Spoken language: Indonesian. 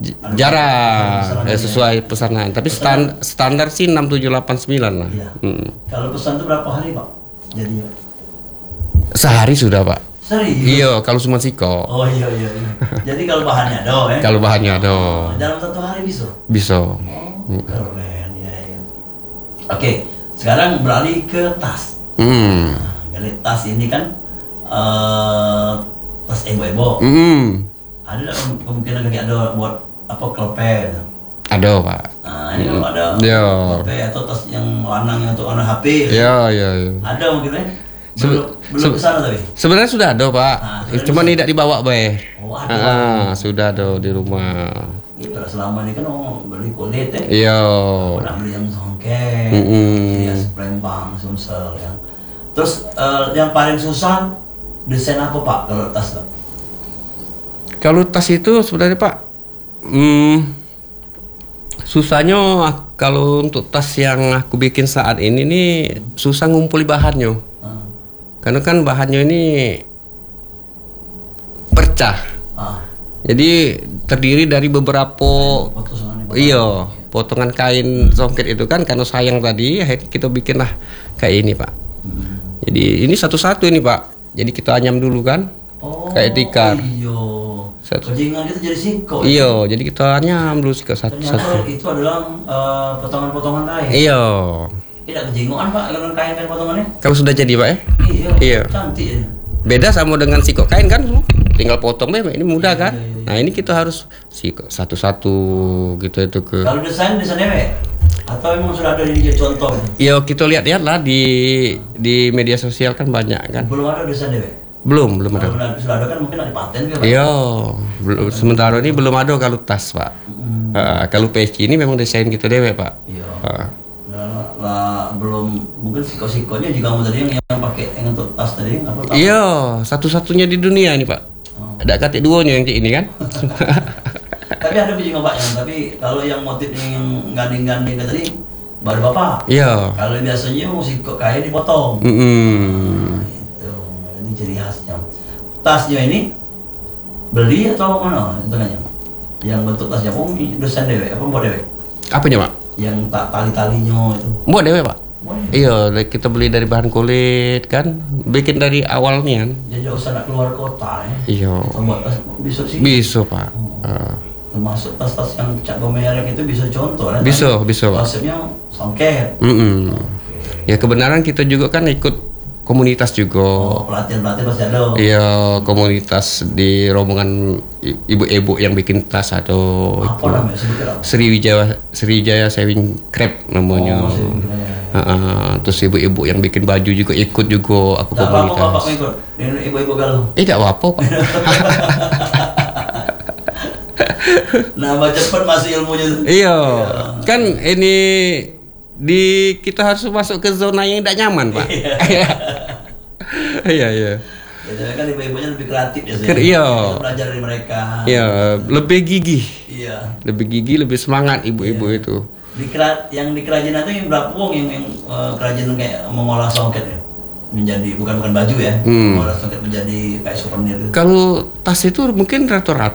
Jarang sesuai pesanan. Tapi standar sih 6789 lah. Iya. Kalau pesan itu berapa hari Pak? Jadinya? Sehari sudah Pak. Serius? Iya, kalau cuma siko. Oh iya. Jadi kalau bahannya ada, Kalau bahannya ada. Dalam 1 hari bisa? Bisa. Oh, keren ya. Oke, sekarang beralih ke tas. Jadi tas ini kan tas ebo-ebo. Ada nggak kemungkinan kayak ada buat apa klope? Ada Pak. Nah, ini kalau ada klope atau tas yang lanang yang untuk anak HP. Iya. Ada mungkin ya? Belum kesana tapi? Sebenarnya sudah ada Pak. Cuma tidak dibawa bae. Oh, ada. Sudah ada di rumah. Kalau selama ini kan beli kulit ya. Iya. Pernah beli yang songket, hias Palembang, Sumsel ya. Terus yang paling susah desain apa Pak kalau tas Pak? Kalau tas itu sebenarnya Pak, susahnya kalau untuk tas yang aku bikin saat ini nih susah ngumpuli bahannya. Karena kan bahannya ini pecah. Jadi terdiri dari beberapa potongan kain songket itu kan, karena sayang tadi akhirnya kita bikinlah kayak ini Pak. Jadi ini satu-satu ini Pak. Jadi kita anyam dulu kan, kayak tikar. Kejingan itu jadi siko. Iya, jadi kita anyam dulu satu-satu. Ternyata itu adalah potongan-potongan kain. Iya. Tidak kejingan Pak kalau kain potongannya? Kalau sudah jadi Pak ya? Iya. Cantik ya. Beda sama dengan siko kain kan, tinggal potong deh, ini mudah kan. Nah ini kita harus siko satu-satu gitu itu ke. Kalau desain dewe? Atau memang sudah ada di contoh? Iya, kita lihat lah di media sosial kan banyak kan. Belum ada desain dewe? Belum ada. Kalau sudah ada kan mungkin ada paten kan? Iya, sementara ini belum ada kalau tas Pak. Kalau peci ini memang desain kita dewe Pak. Iya. Belum mungkin siko-sikonya juga kamu tadi yang pakai yang untuk tas tadi apa? Iya, satu-satunya di dunia nih Pak. Ada katik duonya yang kayak ini kan. Tapi ada biji ngobaknya, tapi kalau yang motifnya yang ganding-ganding tadi baru Bapak. Iya. Kalau biasanya siko kain dipotong. Itu ini ciri khasnya. Tasnya ini beli atau mana tengahnya? Yang bentuk tasnya desain dewe apa buat dewe? Apanya Pak? Yang tali-talinya itu. Buat dewe Pak. Iya, kita beli dari bahan kulit kan, bikin dari awalnya kan. Jadi nggak usah nak keluar kota ya. Iya. Buat tas bisa sih. Bisa Pak. Termasuk tas-tas yang cap merek itu bisa contoh kan? Bisa Pak. Konsepnya songket. Ya kebenaran kita juga kan ikut komunitas juga. Pelatihan pasti ada. Iya, komunitas di rombongan ibu-ibu yang bikin tas atau apa namanya sebutnya? Sriwijaya Saving Crab namanya. Terus ibu-ibu yang bikin baju juga ikut juga aku komunitas. Apa bapak ikut? Ini ibu-ibu galau. Tidak apa-apa Pak. Nambah cepat masih ilmunya. Iya. Kan ini kita harus masuk ke zona yang tidak nyaman Pak. Iya. Biasanya kan ibu-ibunya lebih kreatif ya. Iya. Belajar dari mereka. Iya, lebih gigih. Iya. Lebih gigih, lebih semangat ibu-ibu itu. Yang di kerajinan itu yang berapa uang yang kerajinan kayak mengolah songket ya? Menjadi bukan baju ya. Mengolah songket menjadi kayak souvenir. Kalau tas itu mungkin rata-rata